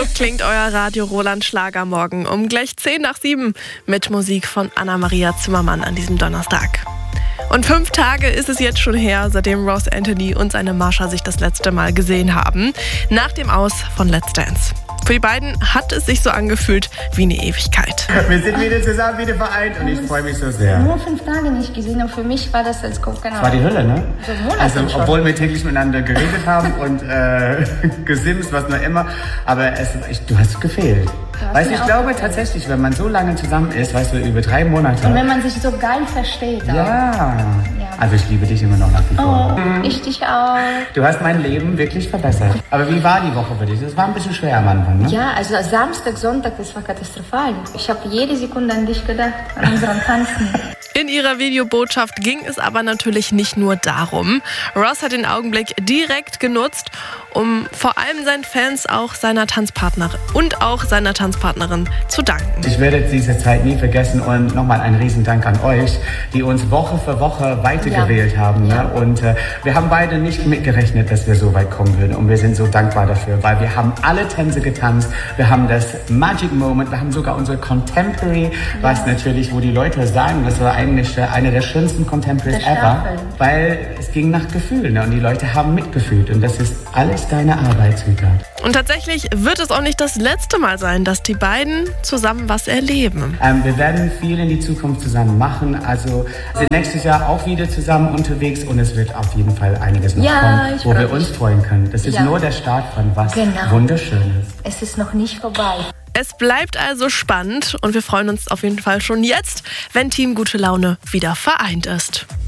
So klingt euer Radio Roland Schlager morgen um gleich 7:10 mit Musik von Anna-Maria Zimmermann an diesem Donnerstag. Und 5 Tage ist es jetzt schon her, seitdem Ross Anthony und seine Mascha sich das letzte Mal gesehen haben, nach dem Aus von Let's Dance. Für die beiden hat es sich so angefühlt wie eine Ewigkeit. Wir sind wieder zusammen, wieder vereint und ich freue mich so sehr. Nur 5 Tage nicht gesehen und für mich war das als Kopf genau. Das war die Hölle, ne? Also obwohl wir täglich miteinander geredet haben und gesimst, was noch immer, aber du hast gefehlt. Weißt du, ich glaube tatsächlich, wenn man so lange zusammen ist, weißt du, über 3 Monate. Und wenn man sich so geil versteht. Ja. Also ich liebe dich immer noch nach wie vor. Oh, ich dich auch. Du hast mein Leben wirklich verbessert. Aber wie war die Woche für dich? Das war ein bisschen schwer am Anfang, ne? Ja, also Samstag, Sonntag, das war katastrophal. Ich habe jede Sekunde an dich gedacht, an unseren Tanzen. In ihrer Videobotschaft ging es aber natürlich nicht nur darum. Ross hat den Augenblick direkt genutzt, um vor allem seinen Fans auch seiner Tanzpartnerin zu danken. Ich werde diese Zeit nie vergessen und nochmal einen riesen Dank an euch, die uns Woche für Woche weitergewählt haben. Ne? Und wir haben beide nicht mitgerechnet, dass wir so weit kommen würden und wir sind so dankbar dafür, weil wir haben alle Tänze getanzt, wir haben das Magic Moment, wir haben sogar unsere Contemporary, was natürlich, wo die Leute sagen, das war eigentlich eine der schönsten Contemporaries ever, weil es ging nach Gefühl, ne? Und die Leute haben mitgefühlt und das ist alles deine Arbeit, Sweetheart. Und tatsächlich wird es auch nicht das letzte Mal sein, dass die beiden zusammen was erleben. Wir werden viel in die Zukunft zusammen machen, also sind nächstes Jahr auch wieder zusammen unterwegs und es wird auf jeden Fall einiges noch kommen, wo wir uns freuen können. Das ist nur der Start von was Wunderschönes. Es ist noch nicht vorbei. Es bleibt also spannend und wir freuen uns auf jeden Fall schon jetzt, wenn Team Gute Laune wieder vereint ist.